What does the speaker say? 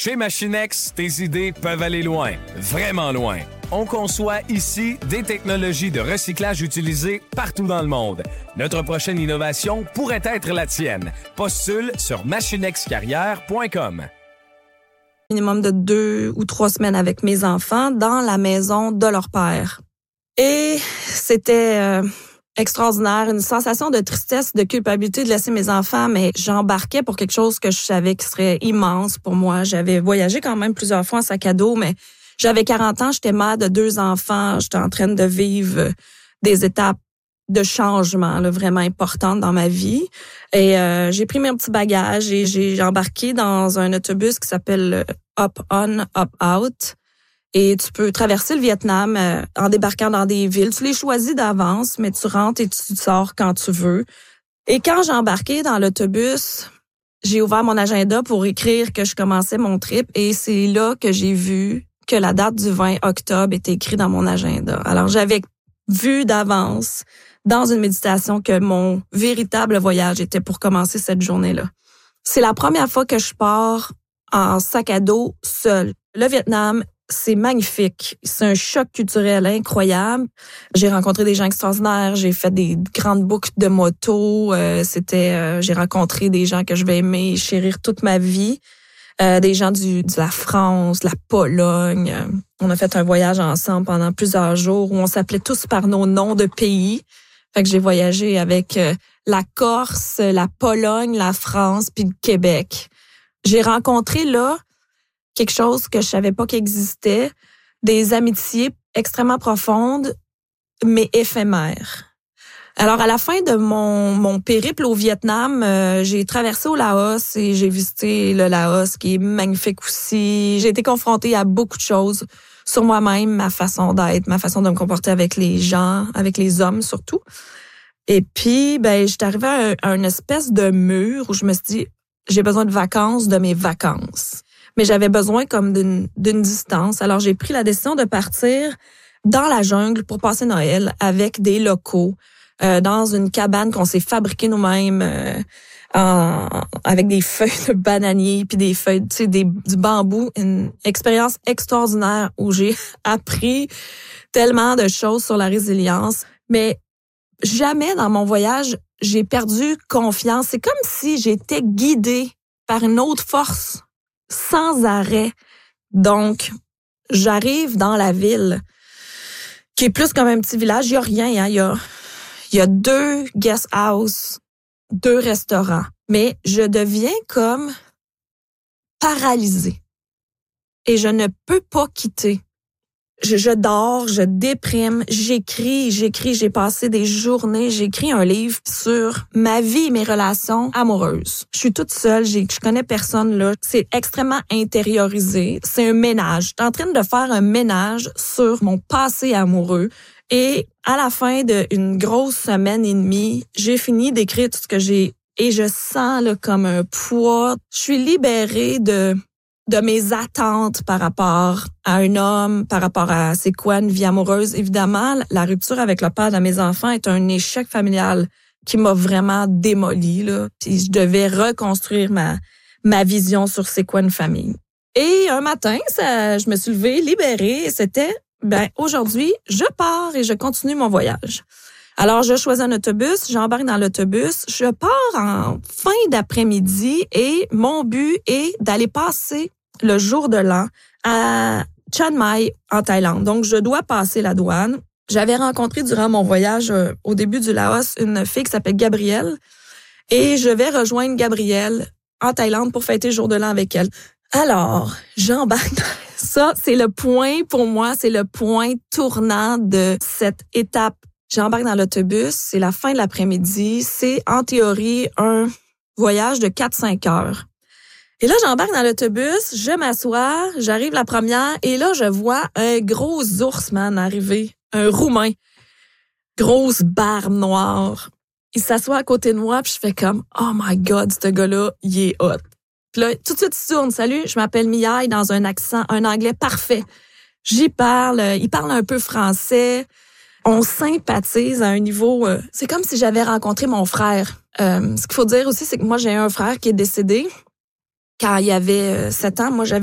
Chez Machinex, tes idées peuvent aller loin, vraiment loin. On conçoit ici des technologies de recyclage utilisées partout dans le monde. Notre prochaine innovation pourrait être la tienne. Postule sur machinexcarrière.com. Minimum de 2 ou 3 semaines avec mes enfants dans la maison de leur père. Et c'était extraordinaire, une sensation de tristesse, de culpabilité de laisser mes enfants, mais j'embarquais pour quelque chose que je savais qui serait immense pour moi. J'avais voyagé quand même plusieurs fois en sac à dos, mais j'avais 40 ans, j'étais mère de 2 enfants, j'étais en train de vivre des étapes de changement là, vraiment importantes dans ma vie. Et j'ai pris mes petits bagages et j'ai embarqué dans un autobus qui s'appelle Up On, Up Out. Et tu peux traverser le Vietnam en débarquant dans des villes. Tu les choisis d'avance, mais tu rentres et tu sors quand tu veux. Et quand j'ai embarqué dans l'autobus, j'ai ouvert mon agenda pour écrire que je commençais mon trip. Et c'est là que j'ai vu que la date du 20 octobre était écrite dans mon agenda. Alors, j'avais vu d'avance dans une méditation que mon véritable voyage était pour commencer cette journée-là. C'est la première fois que je pars en sac à dos seul. Le Vietnam, c'est magnifique. C'est un choc culturel incroyable. J'ai rencontré des gens extraordinaires. J'ai fait des grandes boucles de moto. J'ai rencontré des gens que je vais aimer, chérir toute ma vie. Des gens de la France, de la Pologne. On a fait un voyage ensemble pendant plusieurs jours où on s'appelait tous par nos noms de pays. Fait que j'ai voyagé avec la Corse, la Pologne, la France puis le Québec. J'ai rencontré là quelque chose que je savais pas qu'il existait, des amitiés extrêmement profondes, mais éphémères. Alors, à la fin de mon périple au Vietnam, j'ai traversé au Laos et j'ai visité le Laos, qui est magnifique aussi. J'ai été confrontée à beaucoup de choses sur moi-même, ma façon d'être, ma façon de me comporter avec les gens, avec les hommes surtout. Et puis, j'étais arrivée à une espèce de mur où je me suis dit, j'ai besoin de vacances de mes vacances. Mais j'avais besoin comme d'une distance. Alors, j'ai pris la décision de partir dans la jungle pour passer Noël avec des locaux, dans une cabane qu'on s'est fabriquée nous-mêmes, avec des feuilles de bananier puis des feuilles, tu sais, du bambou. Une expérience extraordinaire où j'ai appris tellement de choses sur la résilience. Mais jamais dans mon voyage, j'ai perdu confiance. C'est comme si j'étais guidée par une autre force sans arrêt. Donc, j'arrive dans la ville, qui est plus comme un petit village. Il y a rien, hein. Il y a 2 guest house, 2 restaurants. Mais je deviens comme paralysée. Et je ne peux pas quitter. Je dors, je déprime, j'écris, j'ai passé des journées, j'écris un livre sur ma vie et mes relations amoureuses. Je suis toute seule, je connais personne là. C'est extrêmement intériorisé. C'est un ménage. Je suis en train de faire un ménage sur mon passé amoureux. Et à la fin d'une grosse semaine et demie, j'ai fini d'écrire tout ce que j'ai et je sens là, comme un poids. Je suis libérée de mes attentes par rapport à un homme, par rapport à c'est quoi une vie amoureuse. Évidemment, la rupture avec le père de mes enfants est un échec familial qui m'a vraiment démolie, là. Puis je devais reconstruire ma vision sur c'est quoi une famille. Et un matin, je me suis levée, libérée, et c'était, aujourd'hui, je pars et je continue mon voyage. Alors, je choisis un autobus, j'embarque dans l'autobus, je pars en fin d'après-midi et mon but est d'aller passer le jour de l'an à Chiang Mai, en Thaïlande. Donc, je dois passer la douane. J'avais rencontré durant mon voyage au début du Laos une fille qui s'appelle Gabrielle et je vais rejoindre Gabrielle en Thaïlande pour fêter le jour de l'an avec elle. Alors, j'embarque. Ça, c'est le point pour moi, c'est le point tournant de cette étape. J'embarque dans l'autobus, c'est la fin de l'après-midi, c'est en théorie un voyage de 4-5 heures. Et là, j'embarque dans l'autobus, je m'assois, j'arrive la première et là, je vois un gros ours, arriver, un roumain, grosse barbe noire. Il s'assoit à côté de moi puis je fais comme « Oh my God, ce gars-là, il est hot ». Puis là, tout de suite, il tourne. « Salut, je m'appelle Miaille » dans un accent, un anglais parfait. J'y parle, il parle un peu français. On sympathise à un niveau... c'est comme si j'avais rencontré mon frère. Ce qu'il faut dire aussi, c'est que moi, j'ai un frère qui est décédé quand il avait 7 ans. Moi, j'avais